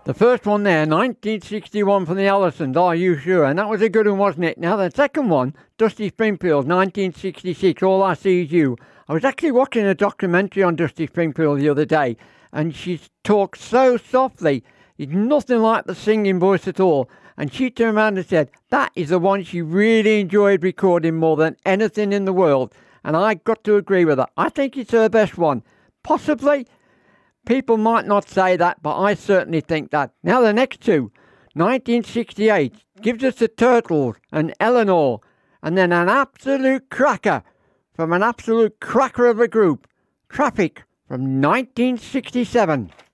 The first one there, 1961 from the Allisons, Are You Sure? And that was a good one, wasn't it? Now the second one, Dusty Springfield, 1966, All I See Is You. I was actually watching a documentary on Dusty Springfield the other day, and she talked so softly. It's nothing like the singing voice at all. And she turned around and said, that is the one she really enjoyed recording more than anything in the world. And I got to agree with her. I think it's her best one. Possibly. People might not say that, but I certainly think that. Now the next two, 1968, gives us the Turtles and Eleanor, and then an absolute cracker from an absolute cracker of a group, Traffic from 1967.